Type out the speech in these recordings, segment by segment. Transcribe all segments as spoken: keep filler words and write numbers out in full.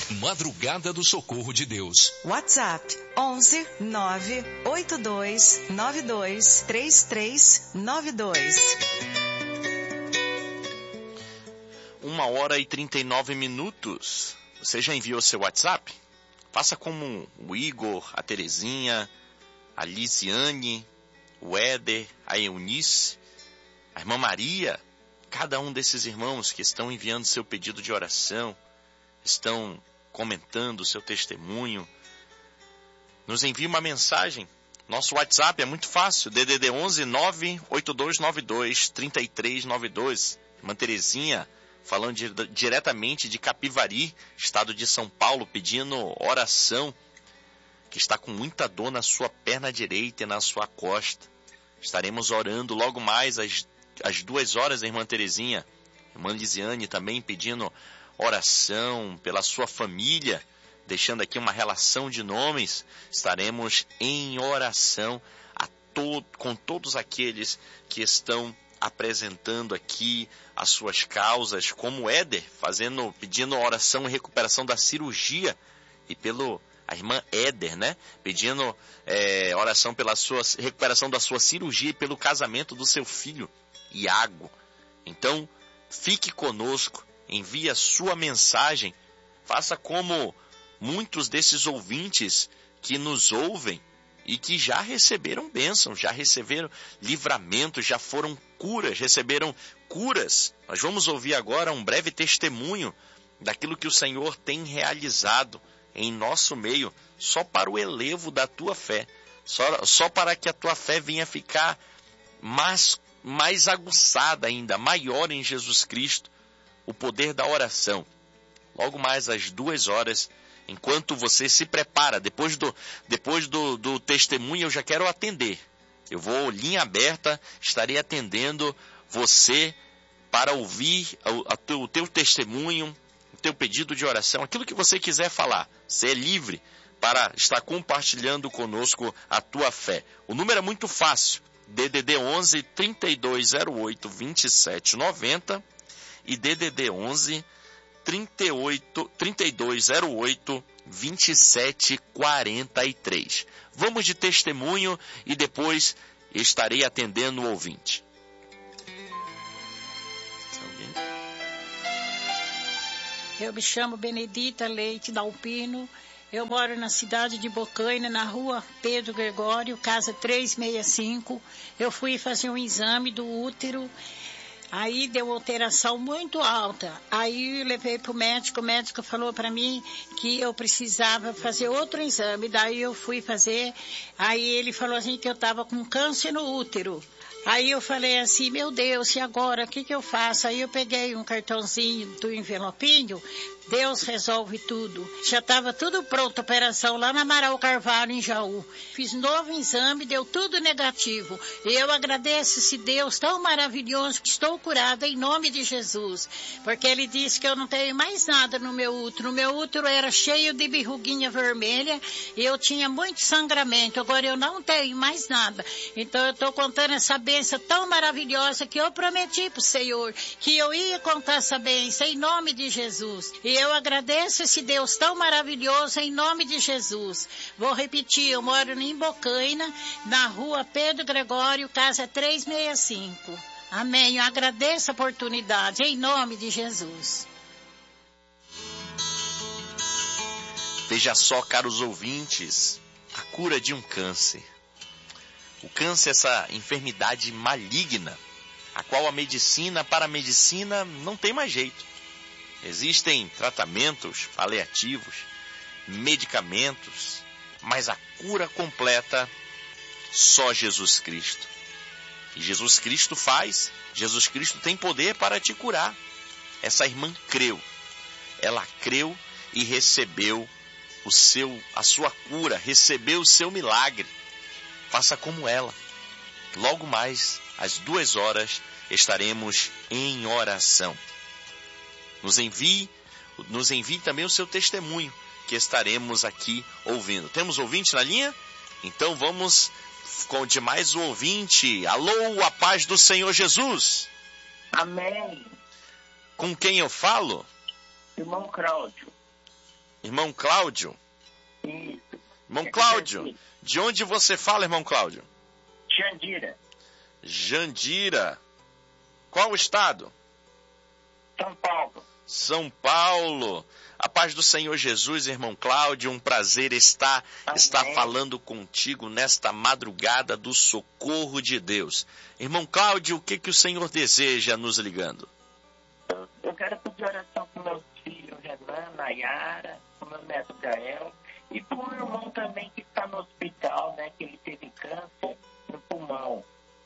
Madrugada do Socorro de Deus. WhatsApp onze nove oito dois nove dois três três nove dois. Uma hora e trinta e nove minutos. Você já enviou seu WhatsApp? Faça como o Igor, a Terezinha, a Lisiane, o Éder, a Eunice, a irmã Maria. Cada um desses irmãos que estão enviando seu pedido de oração, estão comentando o seu testemunho, nos envie uma mensagem. Nosso WhatsApp é muito fácil, D D D onze nove oito dois nove dois três três nove dois. Irmã Terezinha, falando di- diretamente de Capivari, estado de São Paulo, pedindo oração, que está com muita dor na sua perna direita e na sua costa. Estaremos orando logo mais às, às duas horas, a irmã Terezinha. Irmã Lisiane também pedindo oração pela sua família, deixando aqui uma relação de nomes. Estaremos em oração a to- com todos aqueles que estão apresentando aqui as suas causas, como o Éder, fazendo, pedindo oração e recuperação da cirurgia, e pelo a irmã Éder, né, pedindo é, oração pela sua recuperação da sua cirurgia e pelo casamento do seu filho, Iago. Então, fique conosco. Envie a sua mensagem, faça como muitos desses ouvintes que nos ouvem e que já receberam bênçãos, já receberam livramento, já foram curas, receberam curas. Nós vamos ouvir agora um breve testemunho daquilo que o Senhor tem realizado em nosso meio, só para o elevo da tua fé, só, só para que a tua fé venha ficar mais, mais aguçada ainda, maior em Jesus Cristo. O poder da oração. Logo mais às duas horas, enquanto você se prepara, depois do, depois do, do testemunho, eu já quero atender. Eu vou, linha aberta, estarei atendendo você para ouvir a, a teu, o teu testemunho, o teu pedido de oração, aquilo que você quiser falar. Você é livre para estar compartilhando conosco a tua fé. O número é muito fácil, D D D onze, trinta e dois zero oito, vinte e sete noventa. E D D D onze, trinta e oito, trinta e dois zero oito, vinte e sete quarenta e três. Vamos de testemunho e depois estarei atendendo o ouvinte. Eu me chamo Benedita Leite Dalpino. Eu moro na cidade de Bocaina, na rua Pedro Gregório, casa trezentos e sessenta e cinco. Eu fui fazer um exame do útero. Aí deu alteração muito alta. Aí eu levei para o médico, o médico falou para mim que eu precisava fazer outro exame. Daí eu fui fazer, aí ele falou assim que eu estava com câncer no útero. Aí eu falei assim, meu Deus, e agora, o que que eu faço? Aí eu peguei um cartãozinho do envelopinho, Deus resolve tudo. Já estava tudo pronto, a operação lá na Amaral Carvalho, em Jaú. Fiz novo exame, deu tudo negativo. E eu agradeço esse Deus tão maravilhoso que estou curada em nome de Jesus. Porque Ele disse que eu não tenho mais nada no meu útero. O meu útero era cheio de verruguinha vermelha e eu tinha muito sangramento. Agora eu não tenho mais nada. Então eu estou contando essa bênção tão maravilhosa que eu prometi para o Senhor que eu ia contar essa bênção em nome de Jesus. E eu agradeço esse Deus tão maravilhoso em nome de Jesus. Vou repetir, eu moro em Bocaina, na rua Pedro Gregório, casa trezentos e sessenta e cinco. Amém. Eu agradeço a oportunidade em nome de Jesus. Veja só, caros ouvintes, a cura de um câncer. O câncer é essa enfermidade maligna, a qual a medicina, para a medicina, não tem mais jeito. Existem tratamentos paliativos, medicamentos, mas a cura completa só Jesus Cristo. E Jesus Cristo faz, Jesus Cristo tem poder para te curar. Essa irmã creu, ela creu e recebeu o seu, a sua cura, recebeu o seu milagre. Faça como ela. Logo mais, às duas horas, estaremos em oração. Nos envie, nos envie também o seu testemunho, que estaremos aqui ouvindo. Temos ouvinte na linha? Então vamos com de mais um ouvinte. Alô, a paz do Senhor Jesus. Amém. Com quem eu falo? Irmão Cláudio. Irmão Cláudio? Isso. Irmão Cláudio, de onde você fala, irmão Cláudio? Jandira. Jandira. Qual o estado? São Paulo. São Paulo. A paz do Senhor Jesus, irmão Cláudio, um prazer estar, estar falando contigo nesta madrugada do socorro de Deus. Irmão Cláudio, o que, que o Senhor deseja nos ligando? Eu, eu quero pedir oração para meus filhos, Renan, Nayara, para o meu neto Gael, e para o irmão também que está no hospital, né, que ele teve câncer no pulmão.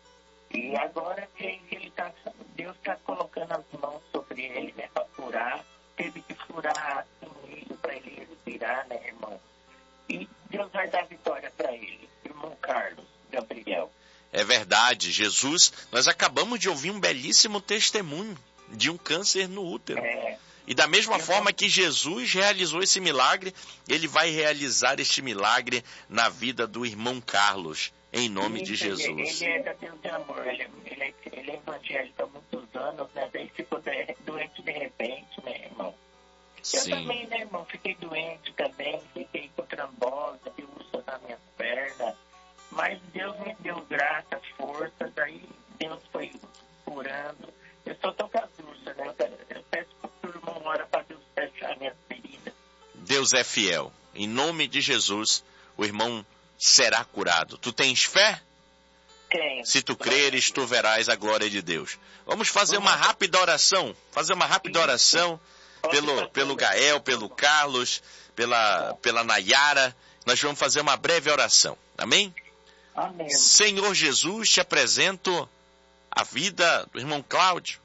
E agora que ele tá, Deus está colocando as mãos sobre ele, né, para curar. Teve que furar o para ele respirar, né, irmão? E Deus vai dar vitória para ele, irmão Carlos Gabriel. É verdade, Jesus, nós acabamos de ouvir um belíssimo testemunho de um câncer no útero. É. E da mesma eu forma que Jesus realizou esse milagre, ele vai realizar este milagre na vida do irmão Carlos, em nome Isso, de Jesus. Ele, ele é da Deus de amor, ele, ele, é, ele é evangélico há muitos anos, né? Daí ficou doente de repente, né, irmão? Sim. Eu também, né, irmão, fiquei doente também, fiquei com trombose, tive úlcera nas minhas pernas, mas Deus me deu graça, força, daí Deus foi curando. Eu só tô com as úlceras, né? Eu, eu peço pro irmão ora para Deus fechar minhas feridas. Deus é fiel. Em nome de Jesus, o irmão será curado. Tu tens fé? Tenho. Se tu creres, tu verás a glória de Deus. Vamos fazer uma rápida oração. Fazer uma rápida oração pelo, pelo Gael, pelo Carlos, pela, pela Nayara. Nós vamos fazer uma breve oração. Amém? Amém. Senhor Jesus, te apresento a vida do irmão Cláudio,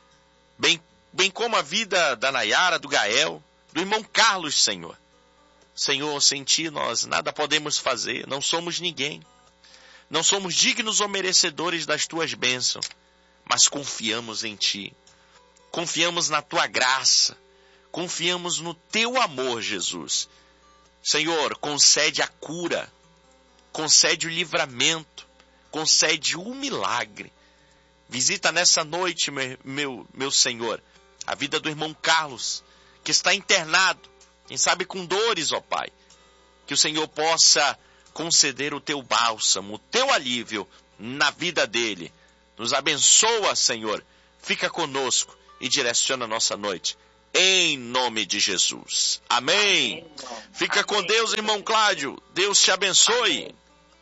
bem, bem como a vida da Nayara, do Gael, do irmão Carlos, Senhor. Senhor, sem ti nós nada podemos fazer, não somos ninguém. Não somos dignos ou merecedores das tuas bênçãos, mas confiamos em ti. Confiamos na tua graça. Confiamos no teu amor, Jesus. Senhor, concede a cura, concede o livramento, concede o milagre. Visita nessa noite, meu, meu, meu Senhor, a vida do irmão Carlos, que está internado, quem sabe com dores, ó Pai. Que o Senhor possa conceder o teu bálsamo, o teu alívio na vida dele. Nos abençoa, Senhor. Fica conosco e direciona a nossa noite. Em nome de Jesus. Amém. Amém. Fica Amém. Com Deus, irmão Cláudio. Deus te abençoe.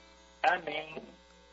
Amém. Amém.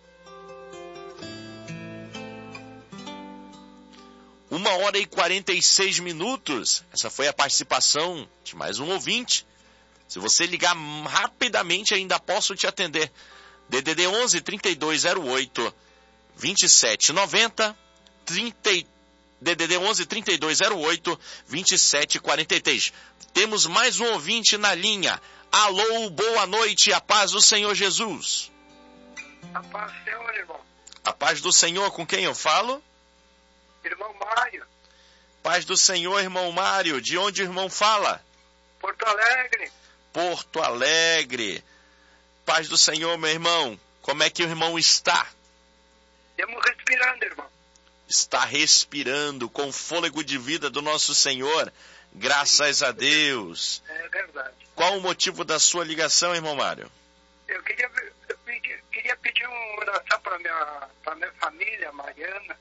Uma hora e quarenta e seis minutos. Essa foi a participação de mais um ouvinte. Se você ligar rapidamente, ainda posso te atender. D D D onze, trinta e dois zero oito, vinte e sete noventa, trinta, D D D onze, trinta e dois zero oito, vinte e sete quarenta e três. Temos mais um ouvinte na linha. Alô, boa noite, a paz do Senhor Jesus. A paz do Senhor, irmão. A paz do Senhor, com quem eu falo? Irmão Mário. Paz do Senhor, irmão Mário. De onde o irmão fala? Porto Alegre. Porto Alegre. Paz do Senhor, meu irmão. Como é que o irmão está? Estamos respirando, irmão. Está respirando com o fôlego de vida do nosso Senhor. Graças a Deus. É verdade. Qual o motivo da sua ligação, irmão Mário? Eu queria, eu pedi, queria pedir uma oração para minha, para minha família, a Mariana,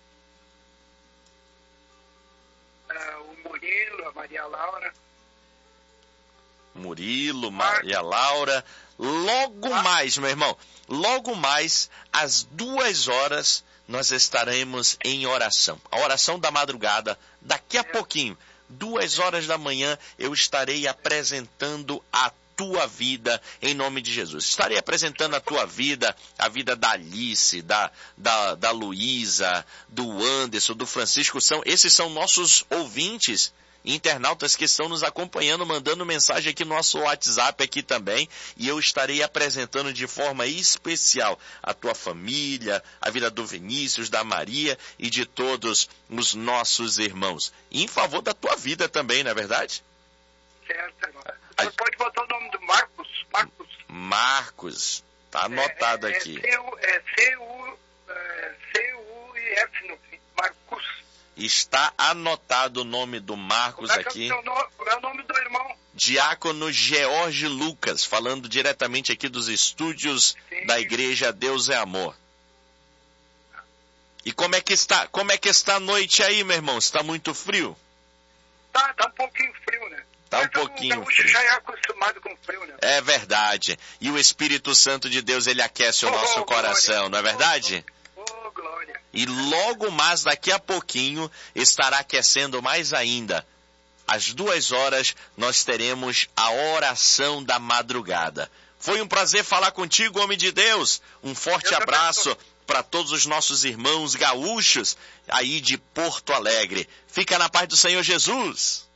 uh, o Murilo, a Maria Laura. Murilo, Maria Laura. Logo ah. mais, meu irmão, logo mais, às duas horas, nós estaremos em oração. A oração da madrugada, daqui a é. pouquinho, duas horas da manhã, eu estarei apresentando a tua vida em nome de Jesus. Estarei apresentando a tua vida, a vida da Alice, da, da, da Luísa, do Anderson, do Francisco. São, esses são nossos ouvintes, internautas que estão nos acompanhando, mandando mensagem aqui no nosso WhatsApp aqui também, e eu estarei apresentando de forma especial a tua família, a vida do Vinícius, da Maria e de todos os nossos irmãos. E em favor da tua vida também, não é verdade? Certo, irmão. Você a... pode botar o nome do Marcos? Marcos. Marcos. Tá anotado é, é, aqui. É C U I F no fim. Marcos. Está anotado o nome do Marcos Como é aqui. É o nome, é o nome do irmão. Diácono George Lucas, falando diretamente aqui dos estúdios Sim. da Igreja Deus é Amor. E como é que está, como é que está a noite aí, meu irmão? Está muito frio? Tá, tá um pouquinho frio, né? Tá um Mas pouquinho O gaúcho frio. já é acostumado com frio, né? É verdade. E o Espírito Santo de Deus, ele aquece o Oh, nosso oh, coração, glória. não é verdade? Oh, glória. E logo mais, daqui a pouquinho, estará aquecendo mais ainda. Às duas horas, nós teremos a oração da madrugada. Foi um prazer falar contigo, homem de Deus. Um forte Eu abraço para todos os nossos irmãos gaúchos aí de Porto Alegre. Fica na paz do Senhor Jesus.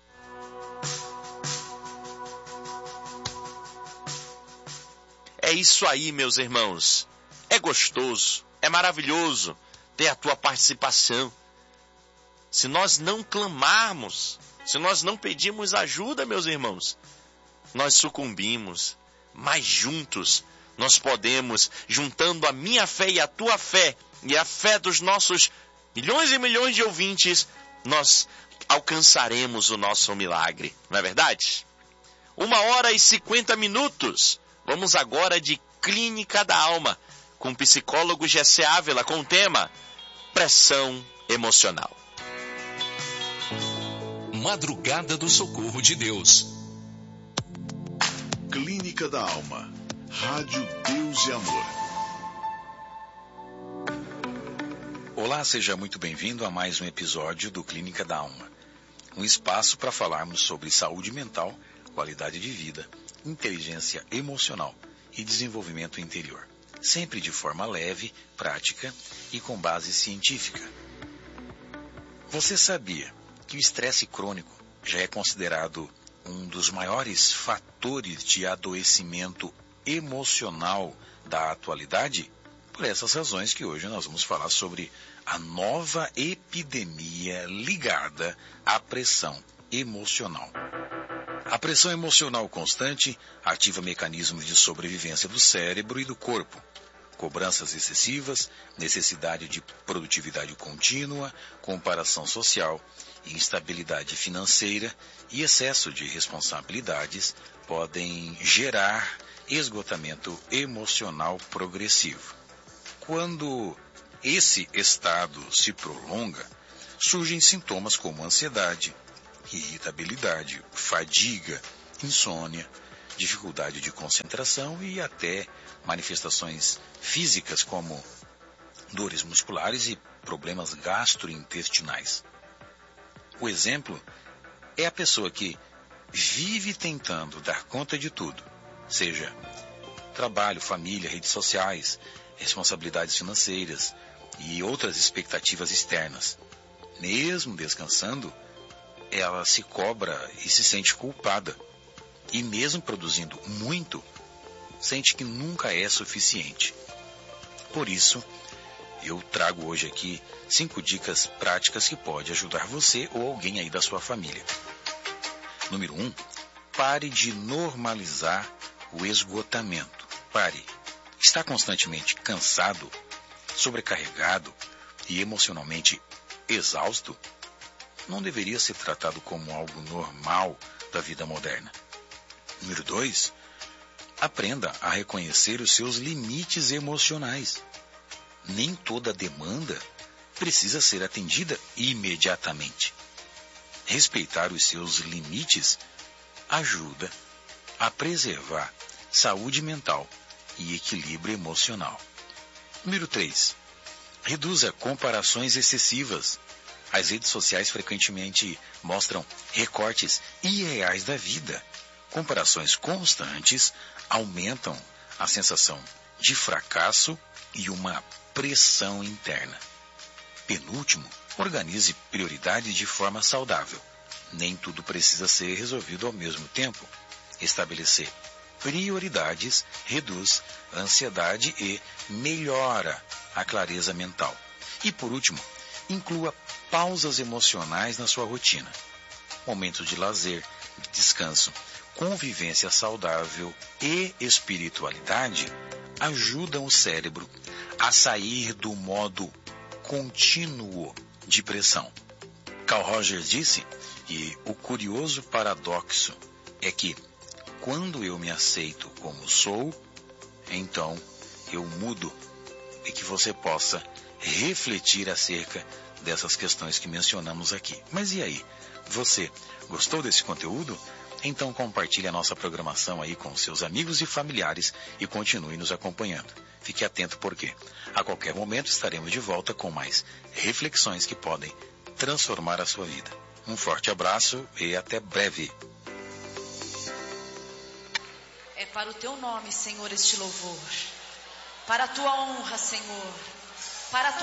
É isso aí, meus irmãos. É gostoso, é maravilhoso ter a tua participação. Se nós não clamarmos, se nós não pedirmos ajuda, meus irmãos, nós sucumbimos. Mas juntos, nós podemos, juntando a minha fé e a tua fé, e a fé dos nossos milhões e milhões de ouvintes, nós alcançaremos o nosso milagre. Não é verdade? Uma hora e cinquenta minutos. Vamos agora de Clínica da Alma, com o psicólogo Gessé Ávila, com o tema Pressão Emocional. Madrugada do Socorro de Deus. Clínica da Alma. Rádio Deus e Amor. Olá, seja muito bem-vindo a mais um episódio do Clínica da Alma. Um espaço para falarmos sobre saúde mental, qualidade de vida, inteligência emocional e desenvolvimento interior. Sempre de forma leve, prática e com base científica. Você sabia que o estresse crônico já é considerado um dos maiores fatores de adoecimento emocional da atualidade? Por essas razões que hoje nós vamos falar sobre a nova epidemia ligada à pressão emocional. A pressão emocional constante ativa mecanismos de sobrevivência do cérebro e do corpo. Cobranças excessivas, necessidade de produtividade contínua, comparação social, instabilidade financeira e excesso de responsabilidades podem gerar esgotamento emocional progressivo. Quando esse estado se prolonga, surgem sintomas como ansiedade, irritabilidade, fadiga, insônia, dificuldade de concentração e até manifestações físicas como dores musculares e problemas gastrointestinais. O exemplo é a pessoa que vive tentando dar conta de tudo, seja trabalho, família, redes sociais, responsabilidades financeiras e outras expectativas externas. Mesmo descansando, ela se cobra e se sente culpada. E mesmo produzindo muito, sente que nunca é suficiente. Por isso, eu trago hoje aqui cinco dicas práticas que podem ajudar você ou alguém aí da sua família. Número um, pare de normalizar o esgotamento. Pare. Está constantemente cansado, sobrecarregado e emocionalmente exausto? Não deveria ser tratado como algo normal da vida moderna. Número dois, aprenda a reconhecer os seus limites emocionais. Nem toda demanda precisa ser atendida imediatamente. Respeitar os seus limites ajuda a preservar saúde mental e equilíbrio emocional. Número três, reduza comparações excessivas. As redes sociais frequentemente mostram recortes irreais da vida. Comparações constantes aumentam a sensação de fracasso e uma pressão interna. Penúltimo, organize prioridades de forma saudável. Nem tudo precisa ser resolvido ao mesmo tempo. Estabelecer prioridades reduz a ansiedade e melhora a clareza mental. E por último, inclua pausas emocionais na sua rotina. Momentos de lazer, de descanso, convivência saudável e espiritualidade ajudam o cérebro a sair do modo contínuo de pressão. Carl Rogers disse que o curioso paradoxo é que, quando eu me aceito como sou, então eu mudo, e que você possa refletir acerca dessas questões que mencionamos aqui. Mas e aí? Você gostou desse conteúdo? Então compartilhe a nossa programação aí com seus amigos e familiares e continue nos acompanhando. Fique atento porque a qualquer momento estaremos de volta com mais reflexões que podem transformar a sua vida. Um forte abraço e até breve. É para o teu nome, Senhor, este louvor. Para a tua honra, Senhor. Para a tua